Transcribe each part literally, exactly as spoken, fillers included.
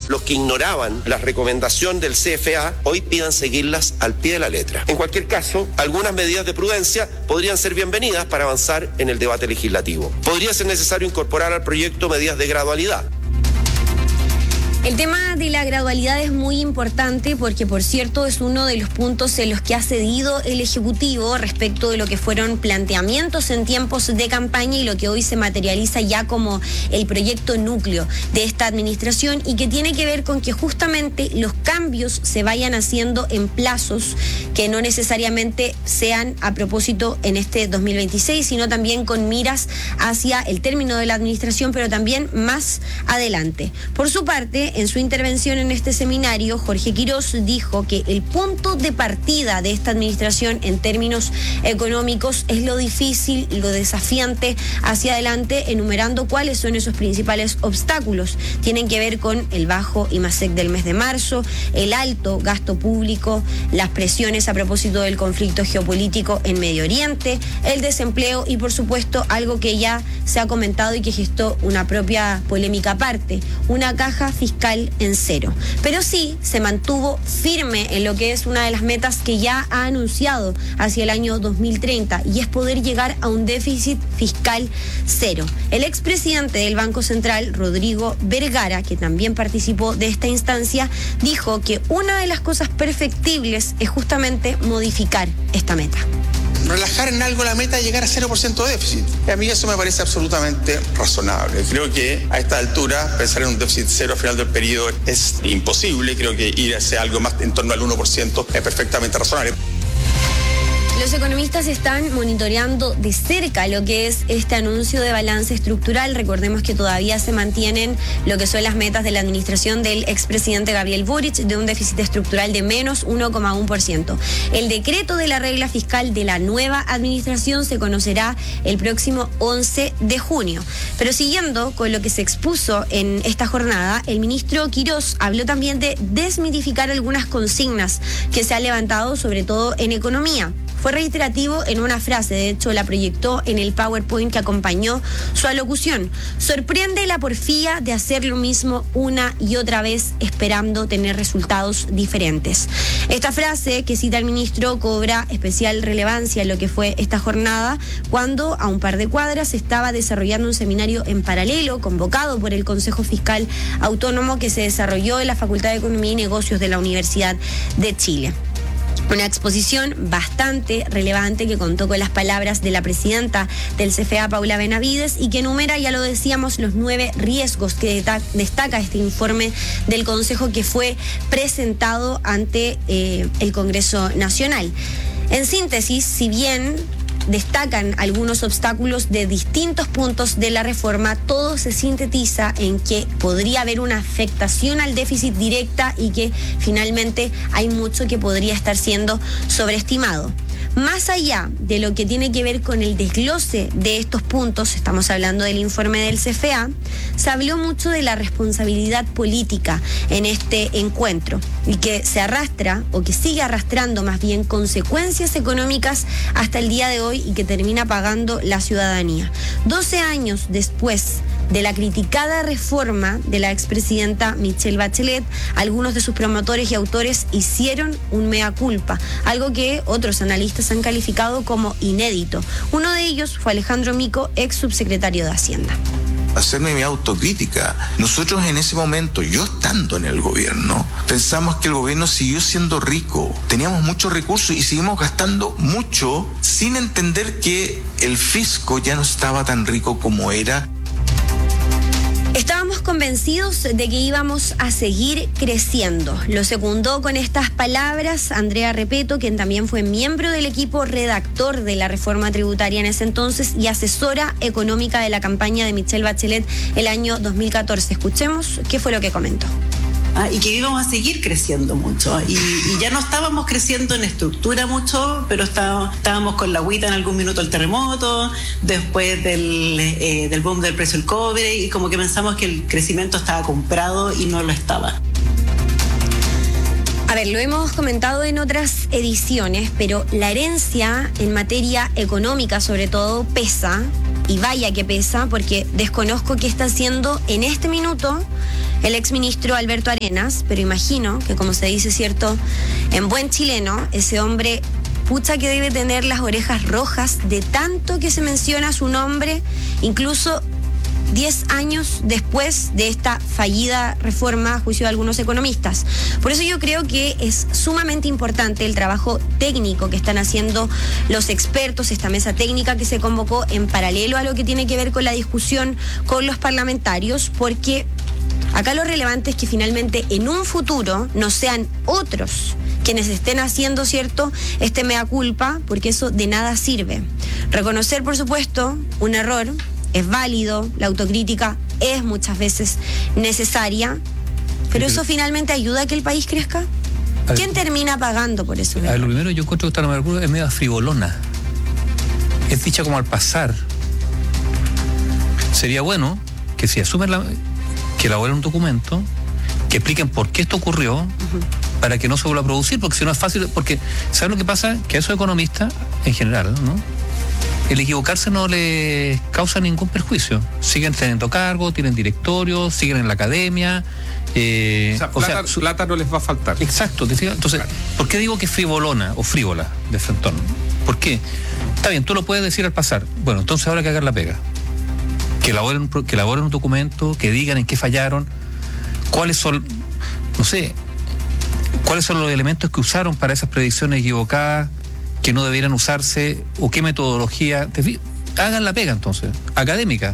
los que ignoraban la recomendación del C F A hoy pidan seguirlas al pie de la letra. En cualquier caso, algunas medidas de prudencia podrían ser bienvenidas para avanzar en el debate legislativo. Podría ser necesario incorporar al proyecto medidas de gradualidad. El tema de la gradualidad es muy importante porque, por cierto, es uno de los puntos en los que ha cedido el Ejecutivo respecto de lo que fueron planteamientos en tiempos de campaña y lo que hoy se materializa ya como el proyecto núcleo de esta administración, y que tiene que ver con que justamente los cambios se vayan haciendo en plazos que no necesariamente sean a propósito en este dos mil veintiséis, sino también con miras hacia el término de la administración, pero también más adelante. Por su parte, en su intervención en este seminario, Jorge Quirós dijo que el punto de partida de esta administración en términos económicos es lo difícil, lo desafiante hacia adelante, enumerando cuáles son esos principales obstáculos. Tienen que ver con el bajo IMASEC del mes de marzo, el alto gasto público, las presiones a propósito del conflicto geopolítico en Medio Oriente, el desempleo y, por supuesto, algo que ya se ha comentado y que gestó una propia polémica aparte, una caja fiscal en cero. Pero sí se mantuvo firme en lo que es una de las metas que ya ha anunciado hacia el año dos mil treinta, y es poder llegar a un déficit fiscal cero. El expresidente del Banco Central, Rodrigo Vergara, que también participó de esta instancia, dijo que una de las cosas perfectibles es justamente modificar esta meta. Relajar en algo la meta de llegar a cero por ciento de déficit. Y a mí eso me parece absolutamente razonable. Creo que a esta altura pensar en un déficit cero al final del periodo es imposible. Creo que ir hacia algo más en torno al uno por ciento es perfectamente razonable. Los economistas están monitoreando de cerca lo que es este anuncio de balance estructural. Recordemos que todavía se mantienen lo que son las metas de la administración del expresidente Gabriel Boric de un déficit estructural de menos uno coma uno por ciento. El decreto de la regla fiscal de la nueva administración se conocerá el próximo once de junio. Pero siguiendo con lo que se expuso en esta jornada, el ministro Quirós habló también de desmitificar algunas consignas que se han levantado, sobre todo en economía. Fue reiterativo en una frase, de hecho la proyectó en el PowerPoint que acompañó su alocución. Sorprende la porfía de hacer lo mismo una y otra vez esperando tener resultados diferentes. Esta frase que cita el ministro cobra especial relevancia en lo que fue esta jornada, cuando a un par de cuadras se estaba desarrollando un seminario en paralelo convocado por el Consejo Fiscal Autónomo que se desarrolló en la Facultad de Economía y Negocios de la Universidad de Chile. Una exposición bastante relevante que contó con las palabras de la presidenta del C F A, Paula Benavides, y que enumera, ya lo decíamos, los nueve riesgos que destaca este informe del Consejo que fue presentado ante eh, el Congreso Nacional. En síntesis, si bien destacan algunos obstáculos de distintos puntos de la reforma, todo se sintetiza en que podría haber una afectación al déficit directa y que finalmente hay mucho que podría estar siendo sobreestimado. Más allá de lo que tiene que ver con el desglose de estos puntos, estamos hablando del informe del C F A, se habló mucho de la responsabilidad política en este encuentro y que se arrastra o que sigue arrastrando más bien consecuencias económicas hasta el día de hoy y que termina pagando la ciudadanía. doce años después de la criticada reforma de la expresidenta Michelle Bachelet, algunos de sus promotores y autores hicieron un mea culpa, algo que otros analistas han calificado como inédito. Uno de ellos fue Alejandro Mico, ex subsecretario de Hacienda. Hacerme mi autocrítica. Nosotros en ese momento, yo estando en el gobierno, pensamos que el gobierno siguió siendo rico. Teníamos muchos recursos y seguimos gastando mucho sin entender que el fisco ya no estaba tan rico como era. Estábamos convencidos de que íbamos a seguir creciendo. Lo secundó con estas palabras Andrea Repeto, quien también fue miembro del equipo redactor de la reforma tributaria en ese entonces y asesora económica de la campaña de Michelle Bachelet el año dos mil catorce. Escuchemos qué fue lo que comentó. Ah, y que íbamos a seguir creciendo mucho y, y ya no estábamos creciendo en estructura mucho, pero estábamos, estábamos con la agüita en algún minuto del terremoto, después del, eh, del boom del precio del cobre, y como que pensamos que el crecimiento estaba comprado y no lo estaba. A ver, lo hemos comentado en otras ediciones, pero la herencia en materia económica sobre todo pesa, y vaya que pesa, porque desconozco qué está haciendo en este minuto el exministro Alberto Arenas, pero imagino que, como se dice, cierto, en buen chileno, ese hombre, pucha que debe tener las orejas rojas de tanto que se menciona su nombre, incluso diez años después de esta fallida reforma a juicio de algunos economistas. Por eso yo creo que es sumamente importante el trabajo técnico que están haciendo los expertos, esta mesa técnica que se convocó en paralelo a lo que tiene que ver con la discusión con los parlamentarios, porque acá lo relevante es que finalmente en un futuro no sean otros quienes estén haciendo, ¿cierto?, este mea culpa, porque eso de nada sirve. Reconocer, por supuesto, un error es válido, la autocrítica es muchas veces necesaria, pero eso finalmente ayuda a que el país crezca. ¿Quién termina pagando por eso? A ver, lo primero, yo encuentro que esta norma es medio frivolona. Es dicha como al pasar. Sería bueno que si asumen la, que elaboren un documento, que expliquen por qué esto ocurrió, uh-huh, para que no se vuelva a producir, porque si no es fácil, porque ¿saben lo que pasa? Que a esos economistas, en general, ¿no?, el equivocarse no les causa ningún perjuicio. Siguen teniendo cargos, tienen directorios, siguen en la academia. Eh, o sea, plata, o sea su, plata no les va a faltar. Exacto. Entonces, claro. ¿Por qué digo que es frivolona o frívola de frentón? ¿Por qué? Está bien, tú lo puedes decir al pasar. Bueno, entonces ahora que hagan la pega. Que elaboren, que elaboren un documento, que digan en qué fallaron, cuáles son, no sé, cuáles son los elementos que usaron para esas predicciones equivocadas, que no debieran usarse, o qué metodología. Hagan la pega entonces, académica.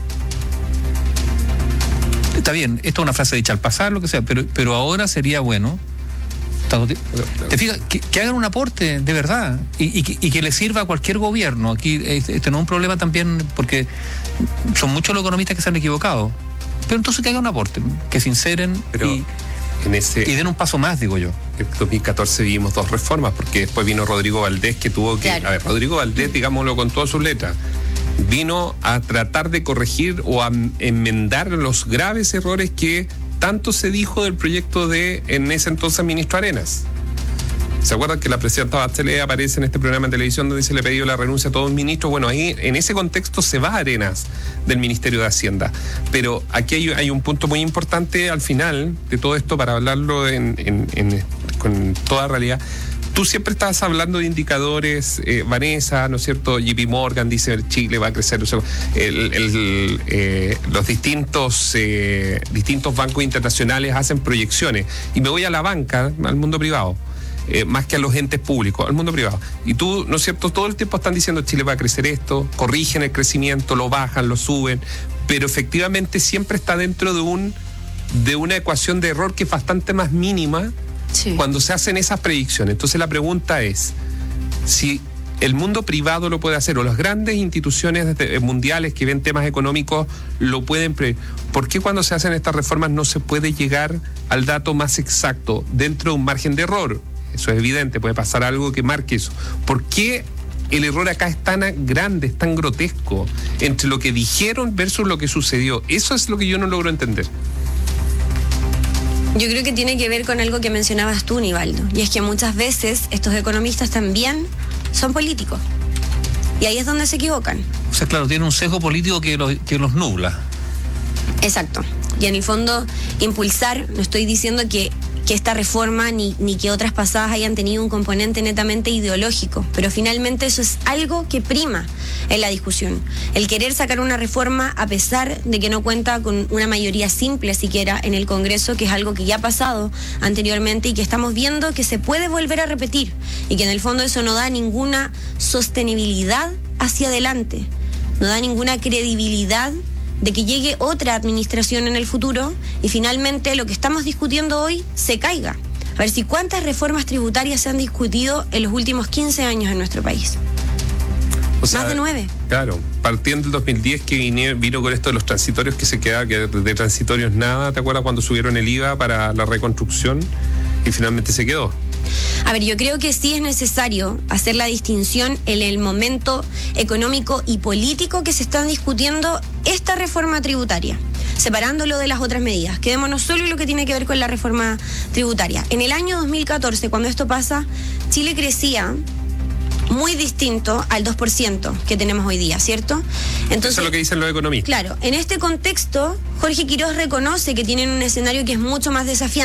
Está bien, esto es una frase dicha al pasar, lo que sea, pero, pero ahora sería bueno, te fijas, que, que hagan un aporte de verdad y, y, y que le sirva a cualquier gobierno. Aquí este no es un problema también, porque son muchos los economistas que se han equivocado, pero entonces que hagan un aporte, que sinceren pero... y En ese, y den un paso más, digo yo. En dos mil catorce vivimos dos reformas, porque después vino Rodrigo Valdés, que tuvo que... Claro. A ver, Rodrigo Valdés, digámoslo con todas sus letras, vino a tratar de corregir o a enmendar los graves errores que tanto se dijo del proyecto de, en ese entonces, ministro Arenas. ¿Se acuerdan que la presidenta Bachelet aparece en este programa de televisión donde se le pidió la renuncia a todos los ministros? Bueno, ahí en ese contexto se va Arenas del Ministerio de Hacienda. Pero aquí hay, hay un punto muy importante al final de todo esto, para hablarlo en, en, en, con toda realidad. Tú siempre estás hablando de indicadores, eh, Vanessa, ¿no es cierto? J P Morgan dice que Chile va a crecer, o sea, el, el, eh, los distintos, eh, distintos bancos internacionales hacen proyecciones. Y me voy a la banca, al mundo privado. Eh, más que a los entes públicos, al mundo privado. Y tú, ¿no es cierto?, todo el tiempo están diciendo Chile va a crecer esto, corrigen el crecimiento, lo bajan, lo suben, pero efectivamente siempre está dentro de un de una ecuación de error que es bastante más mínima, sí, cuando se hacen esas predicciones. Entonces la pregunta es, si el mundo privado lo puede hacer, o las grandes instituciones mundiales que ven temas económicos lo pueden prever, ¿por qué cuando se hacen estas reformas no se puede llegar al dato más exacto dentro de un margen de error? Eso es evidente, puede pasar algo que marque eso. ¿Por qué el error acá es tan grande, es tan grotesco entre lo que dijeron versus lo que sucedió? Eso es lo que yo no logro entender. Yo creo que tiene que ver con algo que mencionabas tú, Nivaldo, y es que muchas veces estos economistas también son políticos. Y ahí es donde se equivocan. O sea, claro, tiene un sesgo político que los, que los nubla. Exacto. Y en el fondo, impulsar, no estoy diciendo que que esta reforma ni, ni que otras pasadas hayan tenido un componente netamente ideológico, pero finalmente eso es algo que prima en la discusión. El querer sacar una reforma a pesar de que no cuenta con una mayoría simple siquiera en el Congreso, que es algo que ya ha pasado anteriormente y que estamos viendo que se puede volver a repetir, y que en el fondo eso no da ninguna sostenibilidad hacia adelante, no da ninguna credibilidad de que llegue otra administración en el futuro y finalmente lo que estamos discutiendo hoy se caiga. A ver si cuántas reformas tributarias se han discutido en los últimos quince años en nuestro país. O sea, más de nueve. Claro, partiendo del dos mil diez que vino, vino con esto de los transitorios, que se queda, que de transitorios nada, ¿te acuerdas cuando subieron el I V A para la reconstrucción? Y finalmente se quedó. A ver, yo creo que sí es necesario hacer la distinción en el momento económico y político que se están discutiendo esta reforma tributaria, separándolo de las otras medidas. Quedémonos solo en lo que tiene que ver con la reforma tributaria. En el año dos mil catorce, cuando esto pasa, Chile crecía muy distinto al dos por ciento que tenemos hoy día, ¿cierto? Entonces, eso es lo que dicen los economistas. Claro, en este contexto, Jorge Quiroz reconoce que tienen un escenario que es mucho más desafiante.